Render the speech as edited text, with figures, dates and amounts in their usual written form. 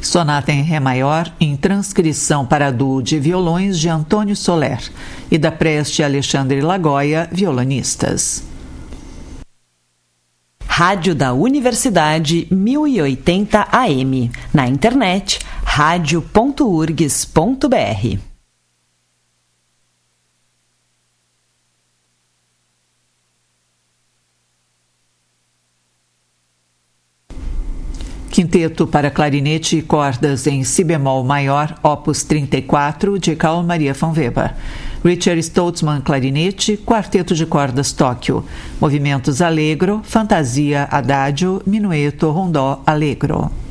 Sonata em Ré maior, em transcrição para duo de violões de Antônio Soler e da Preste Alexandre Lagoia, violonistas. Rádio da Universidade 1080 AM. Na internet, radio.urgs.br. Quinteto para clarinete e cordas em si bemol maior, opus 34, de Carl Maria von Weber. Richard Stoltzman, clarinete, quarteto de cordas Tóquio. Movimentos allegro, fantasia adagio, minueto, rondó allegro.